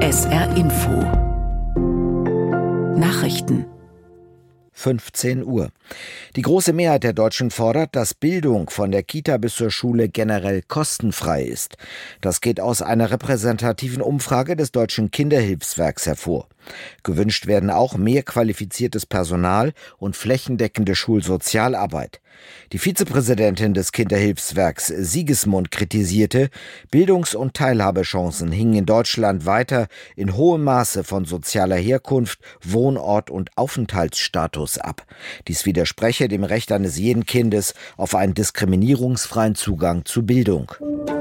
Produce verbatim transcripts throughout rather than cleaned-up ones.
S R Info Nachrichten fünfzehn Uhr. Die große Mehrheit der Deutschen fordert, dass Bildung von der Kita bis zur Schule generell kostenfrei ist. Das geht aus einer repräsentativen Umfrage des Deutschen Kinderhilfswerks hervor. Gewünscht werden auch mehr qualifiziertes Personal und flächendeckende Schulsozialarbeit. Die Vizepräsidentin des Kinderhilfswerks Siegesmund kritisierte, Bildungs- und Teilhabechancen hingen in Deutschland weiter in hohem Maße von sozialer Herkunft, Wohnort und Aufenthaltsstatus ab. Dies widerspreche dem Recht eines jeden Kindes auf einen diskriminierungsfreien Zugang zu Bildung.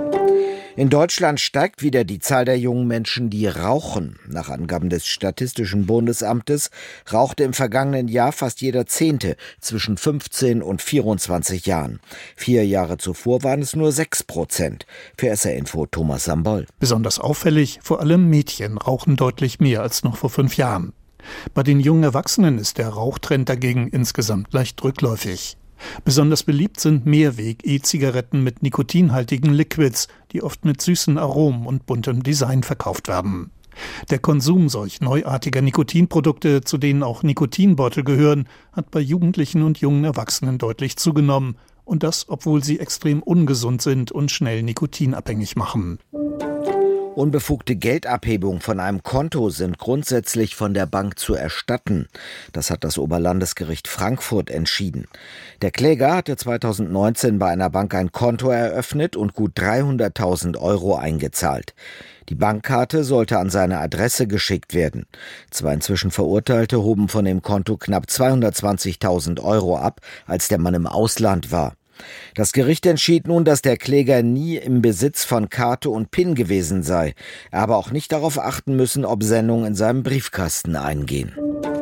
In Deutschland steigt wieder die Zahl der jungen Menschen, die rauchen. Nach Angaben des Statistischen Bundesamtes rauchte im vergangenen Jahr fast jeder Zehnte zwischen fünfzehn und vierundzwanzig Jahren. Vier Jahre zuvor waren es nur sechs Prozent. Für S R Info Thomas Sambol. Besonders auffällig, vor allem Mädchen rauchen deutlich mehr als noch vor fünf Jahren. Bei den jungen Erwachsenen ist der Rauchtrend dagegen insgesamt leicht rückläufig. Besonders beliebt sind Mehrweg-E-Zigaretten mit nikotinhaltigen Liquids, die oft mit süßen Aromen und buntem Design verkauft werden. Der Konsum solch neuartiger Nikotinprodukte, zu denen auch Nikotinbeutel gehören, hat bei Jugendlichen und jungen Erwachsenen deutlich zugenommen. Und das, obwohl sie extrem ungesund sind und schnell nikotinabhängig machen. Unbefugte Geldabhebungen von einem Konto sind grundsätzlich von der Bank zu erstatten. Das hat das Oberlandesgericht Frankfurt entschieden. Der Kläger hatte zweitausendneunzehn bei einer Bank ein Konto eröffnet und gut dreihunderttausend Euro eingezahlt. Die Bankkarte sollte an seine Adresse geschickt werden. Zwei inzwischen Verurteilte hoben von dem Konto knapp zweihundertzwanzigtausend Euro ab, als der Mann im Ausland war. Das Gericht entschied nun, dass der Kläger nie im Besitz von Karte und PIN gewesen sei. Er habe auch nicht darauf achten müssen, ob Sendungen in seinem Briefkasten eingehen.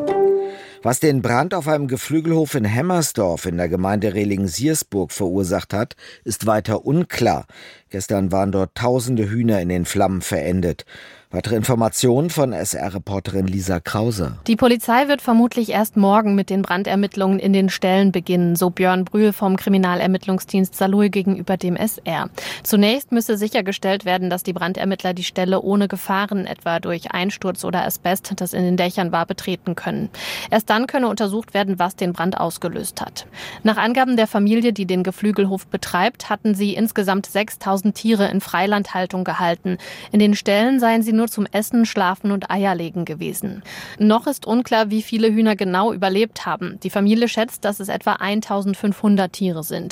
Was den Brand auf einem Geflügelhof in Hemmersdorf in der Gemeinde Rehling-Siersburg verursacht hat, ist weiter unklar. Gestern waren dort tausende Hühner in den Flammen verendet. Weitere Informationen von S R-Reporterin Lisa Krause. Die Polizei wird vermutlich erst morgen mit den Brandermittlungen in den Ställen beginnen, so Björn Brühl vom Kriminalermittlungsdienst Saarlouis gegenüber dem S R. Zunächst müsse sichergestellt werden, dass die Brandermittler die Stelle ohne Gefahren, etwa durch Einsturz oder Asbest, das in den Dächern war, betreten können. Erst dann könne untersucht werden, was den Brand ausgelöst hat. Nach Angaben der Familie, die den Geflügelhof betreibt, hatten sie insgesamt sechstausend Tiere in Freilandhaltung gehalten. In den Ställen seien sie nur zum Essen, Schlafen und Eierlegen gewesen. Noch ist unklar, wie viele Hühner genau überlebt haben. Die Familie schätzt, dass es etwa eintausendfünfhundert Tiere sind.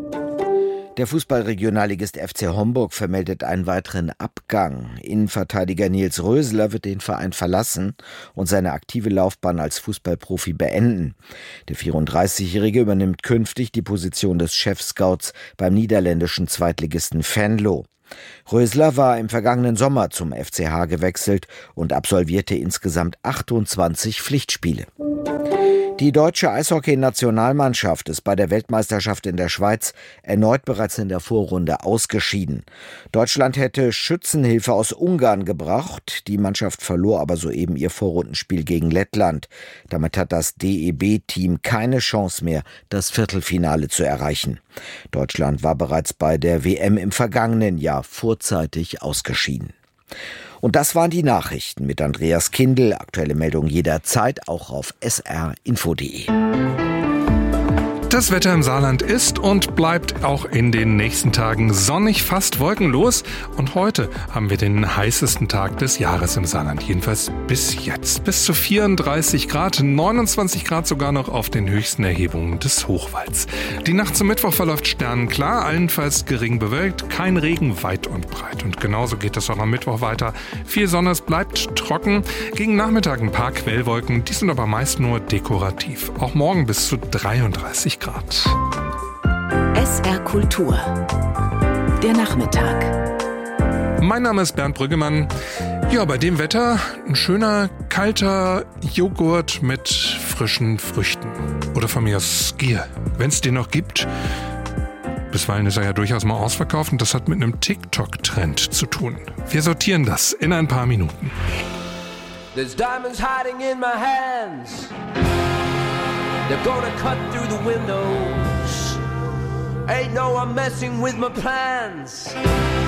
Der Fußballregionalligist F C Homburg vermeldet einen weiteren Abgang. Innenverteidiger Nils Rösler wird den Verein verlassen und seine aktive Laufbahn als Fußballprofi beenden. Der vierunddreißigjährige übernimmt künftig die Position des Chefscouts beim niederländischen Zweitligisten Venlo. Rösler war im vergangenen Sommer zum F C H gewechselt und absolvierte insgesamt achtundzwanzig Pflichtspiele. Die deutsche Eishockey-Nationalmannschaft ist bei der Weltmeisterschaft in der Schweiz erneut bereits in der Vorrunde ausgeschieden. Deutschland hätte Schützenhilfe aus Ungarn gebraucht. Die Mannschaft verlor aber soeben ihr Vorrundenspiel gegen Lettland. Damit hat das D E B-Team keine Chance mehr, das Viertelfinale zu erreichen. Deutschland war bereits bei der W M im vergangenen Jahr vorzeitig ausgeschieden. Und das waren die Nachrichten mit Andreas Kindl. Aktuelle Meldungen jederzeit auch auf s r info punkt d e. Das Wetter im Saarland ist und bleibt auch in den nächsten Tagen sonnig, fast wolkenlos. Und heute haben wir den heißesten Tag des Jahres im Saarland, jedenfalls bis jetzt. Bis zu vierunddreißig Grad, neunundzwanzig Grad sogar noch auf den höchsten Erhebungen des Hochwalds. Die Nacht zum Mittwoch verläuft sternenklar, allenfalls gering bewölkt, kein Regen weit und breit. Und genauso geht es auch am Mittwoch weiter. Viel Sonne, es bleibt trocken. Gegen Nachmittag ein paar Quellwolken, die sind aber meist nur dekorativ. Auch morgen bis zu dreiunddreißig Grad. S R Kultur. Der Nachmittag. Mein Name ist Bernd Brüggemann. Ja, bei dem Wetter ein schöner, kalter Joghurt mit frischen Früchten. Oder von mir aus Skier, wenn es den noch gibt. Bisweilen ist er ja durchaus mal ausverkauft und das hat mit einem TikTok-Trend zu tun. Wir sortieren das in ein paar Minuten. There's diamonds hiding in my hands. They're gonna cut through the windows. Ain't no one messing with my plans.